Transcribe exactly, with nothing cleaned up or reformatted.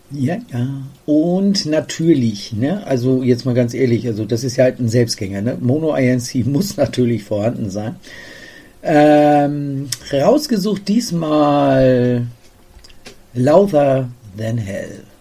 Ja, ja. Und natürlich, ne, also jetzt mal ganz ehrlich, also das ist ja halt ein Selbstgänger, ne? Mono-I N C muss natürlich vorhanden sein. Ähm, rausgesucht diesmal Louder Than Hell.